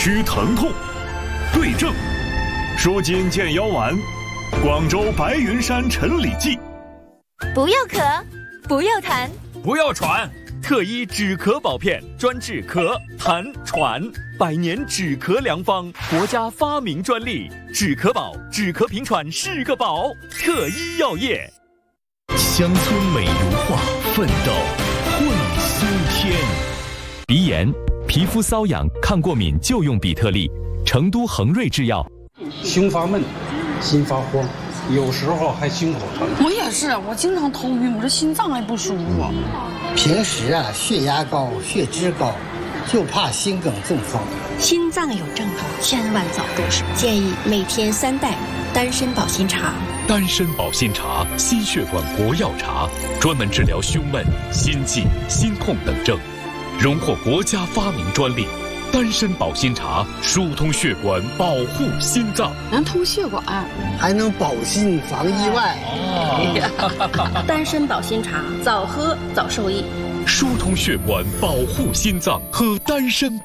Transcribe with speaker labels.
Speaker 1: 驱疼痛。对症：舒筋健腰丸，广州白云山陈李济。
Speaker 2: 不要咳，不要痰，
Speaker 3: 不要喘，特医止咳保片，专治咳、痰、喘，100年止咳良方，国家发明专利，止咳宝，止咳平喘是个宝，特医药业。
Speaker 4: 乡村美如画，奋斗会苏天。鼻炎、皮肤瘙痒、抗过敏就用比特利，成都恒瑞制药。
Speaker 5: 胸发闷，心发慌，有时候还心口疼。
Speaker 6: 我也是，我经常头晕，我这心脏还不舒服。
Speaker 7: 平时血压高、血脂高，就怕心梗中风。
Speaker 8: 心脏有症状，千万早重视。建议每天3袋丹参保心茶。
Speaker 4: 丹参保心茶，心血管国药茶，专门治疗胸闷、心悸、心痛等症，荣获国家发明专利。丹参保心茶疏通血管，保护心脏，
Speaker 6: 能通血管，
Speaker 7: 还能保心防意外。
Speaker 8: 丹参保心茶，早喝早受益。
Speaker 4: 疏通血管，保护心脏，喝丹参